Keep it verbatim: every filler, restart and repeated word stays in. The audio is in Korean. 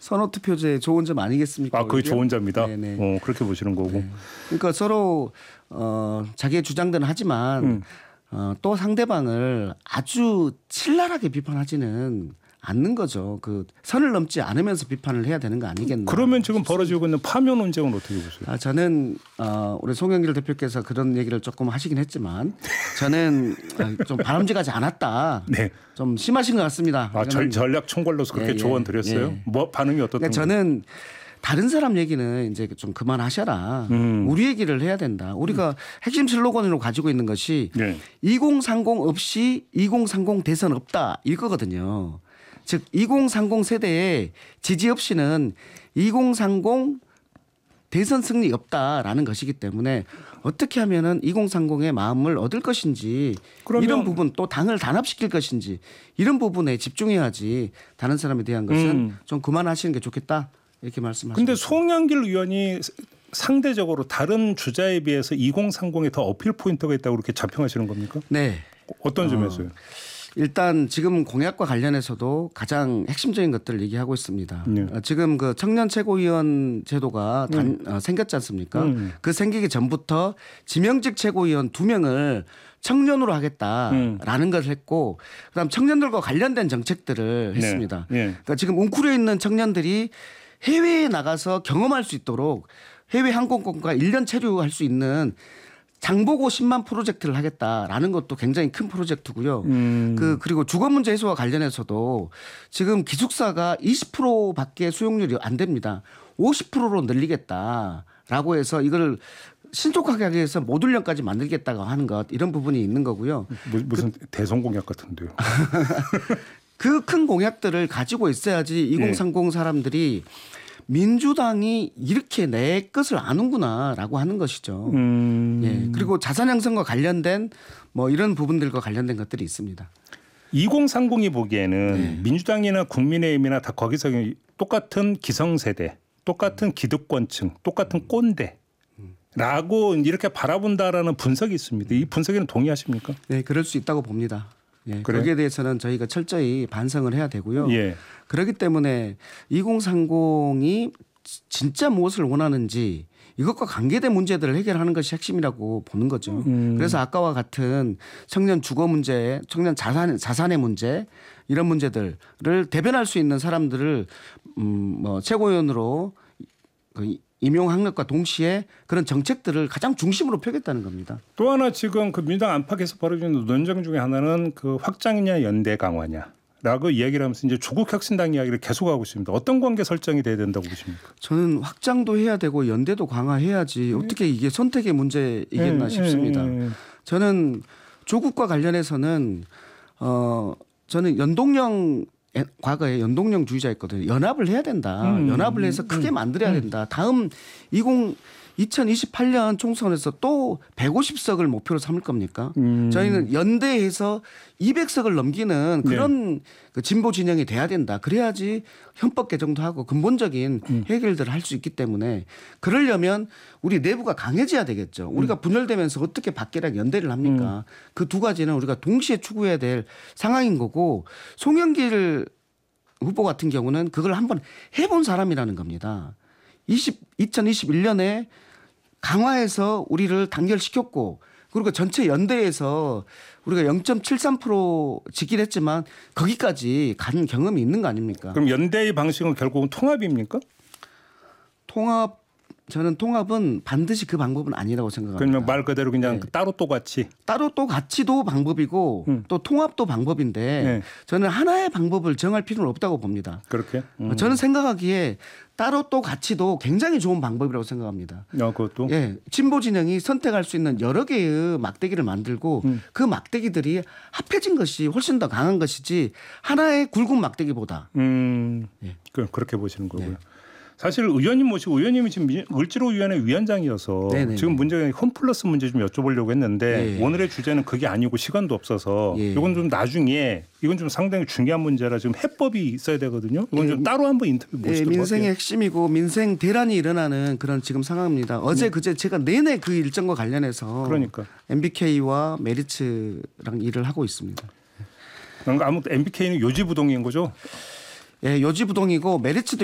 선호 투표제의 좋은 점 아니겠습니까? 아, 그게 좋은 점이다. 네네. 어, 그렇게 보시는 거고. 네. 그러니까 서로 어, 자기의 주장들은 하지만 음. 어, 또 상대방을 아주 신랄하게 비판하지는 않는 거죠. 그 선을 넘지 않으면서 비판을 해야 되는 거 아니겠나. 그러면 지금 벌어지고 있는 파묘 논쟁은 어떻게 보세요? 아, 저는 어, 우리 송영길 대표께서 그런 얘기를 조금 하시긴 했지만 저는 좀 바람직하지 않았다. 네. 좀 심하신 것 같습니다. 아, 전, 전략 총괄로서 그렇게 예, 조언 예, 드렸어요? 예. 뭐 반응이 어떻던가요? 그러니까 저는 다른 사람 얘기는 이제 좀 그만하셔라. 음. 우리 얘기를 해야 된다. 우리가 핵심 슬로건으로 가지고 있는 것이 네. 이공삼십 없이 이공삼십 대선 없다 이거거든요. 즉 이공삼십 세대의 지지 없이는 이공삼십 대선 승리 없다라는 것이기 때문에 어떻게 하면은 이공삼십의 마음을 얻을 것인지 이런 부분 또 당을 단합시킬 것인지 이런 부분에 집중해야지 다른 사람에 대한 것은 음. 좀 그만하시는 게 좋겠다 이렇게 말씀하셨습니다. 근데 송영길 의원이 상대적으로 다른 주자에 비해서 이공삼십에 더 어필 포인트가 있다고 그렇게 자평하시는 겁니까? 네. 어떤 점에서요? 어, 일단 지금 공약과 관련해서도 가장 핵심적인 것들을 얘기하고 있습니다. 네. 어, 지금 그 청년 최고위원 제도가 단, 어, 생겼지 않습니까? 음. 그 생기기 전부터 지명직 최고위원 두 명을 청년으로 하겠다라는 음. 것을 했고 그다음 청년들과 관련된 정책들을 했습니다. 네. 네. 그러니까 지금 웅크려 있는 청년들이 해외에 나가서 경험할 수 있도록 해외 항공권과 일 년 체류할 수 있는 장보고 십만 프로젝트를 하겠다라는 것도 굉장히 큰 프로젝트고요. 음. 그 그리고 주거 문제 해소와 관련해서도 지금 기숙사가 이십 퍼센트밖에 수용률이 안 됩니다. 오십 퍼센트로 늘리겠다라고 해서 이걸 신속하게 하기 위해서 모듈형까지 만들겠다고 하는 것 이런 부분이 있는 거고요. 무슨 그, 대선 공약 같은데요. 그 큰 공약들을 가지고 있어야지 이공삼십 사람들이 민주당이 이렇게 내 것을 아는구나라고 하는 것이죠. 음. 예. 그리고 자산 형성과 관련된 뭐 이런 부분들과 관련된 것들이 있습니다. 이공삼십이 보기에는 네. 민주당이나 국민의힘이나 다 거기서 똑같은 기성세대, 똑같은 기득권층, 똑같은 꼰대라고 이렇게 바라본다라는 분석이 있습니다. 이 분석에는 동의하십니까? 네, 그럴 수 있다고 봅니다. 예, 그래요? 거기에 대해서는 저희가 철저히 반성을 해야 되고요. 예. 그렇기 때문에 이공삼십이 진짜 무엇을 원하는지 이것과 관계된 문제들을 해결하는 것이 핵심이라고 보는 거죠. 음. 그래서 아까와 같은 청년 주거 문제, 청년 자산, 자산의 문제 이런 문제들을 대변할 수 있는 사람들을 음, 뭐 최고위원으로 그 임용한 것과 동시에 그런 정책들을 가장 중심으로 펴겠다는 겁니다. 또 하나 지금 그 민주당 안팎에서 벌어지는 논쟁 중에 하나는 그 확장이냐 연대 강화냐라고 이야기를 하면서 이제 조국 혁신당 이야기를 계속하고 있습니다. 어떤 관계 설정이 돼야 된다고 보십니까? 저는 확장도 해야 되고 연대도 강화해야지 어떻게 이게 선택의 문제이겠나 예, 싶습니다. 예, 예. 저는 조국과 관련해서는 어 저는 연동형 과거에 연동형주의자였거든요. 연합을 해야 된다. 음, 연합을 해서 크게 만들어야 된다. 다음 이천이십팔 년 총선에서 또 백오십 석을 목표로 삼을 겁니까? 음. 저희는 연대해서 이백 석을 넘기는 그런 네. 그 진보 진영이 돼야 된다. 그래야지 헌법 개정도 하고 근본적인 음. 해결들을 할 수 있기 때문에 그러려면 우리 내부가 강해져야 되겠죠. 우리가 분열되면서 어떻게 밖이랑 연대를 합니까? 음. 그 두 가지는 우리가 동시에 추구해야 될 상황인 거고 송영길 후보 같은 경우는 그걸 한번 해본 사람이라는 겁니다. 이천이십일 년에 강화해서 우리를 단결시켰고 그리고 전체 연대에서 우리가 영 점 칠삼 퍼센트 지키를 했지만 거기까지 간 경험이 있는 거 아닙니까? 그럼 연대의 방식은 결국은 통합입니까? 통합 저는 통합은 반드시 그 방법은 아니라고 생각합니다. 그러면 말 그대로 그냥 네. 따로 또 같이. 따로 또 가치도 방법이고 음. 또 통합도 방법인데 네. 저는 하나의 방법을 정할 필요는 없다고 봅니다. 그렇게? 음. 저는 생각하기에 따로 또 가치도 굉장히 좋은 방법이라고 생각합니다. 어, 그것도. 예, 진보 진영이 선택할 수 있는 여러 개의 막대기를 만들고 음. 그 막대기들이 합해진 것이 훨씬 더 강한 것이지 하나의 굵은 막대기보다. 음, 예. 그, 그렇게 보시는 거고요. 네. 사실 의원님 모시고 의원님이 지금 을지로위원회 위원장이어서 네네네. 지금 문제가 홈플러스 문제 좀 여쭤보려고 했는데 예. 오늘의 주제는 그게 아니고 시간도 없어서 예. 이건 좀 나중에 이건 좀 상당히 중요한 문제라 지금 해법이 있어야 되거든요. 이건 예. 좀 따로 한번 인터뷰 예, 모시도록 민생의 할게요. 핵심이고 민생 대란이 일어나는 그런 지금 상황입니다. 어제 네. 그제 제가 내내 그 일정과 관련해서 그러니까. 엠비케이와 메리츠랑 일을 하고 있습니다. 그러니까 아무튼 엠비케이는 요지부동인 거죠? 예, 요지부동이고 메리츠도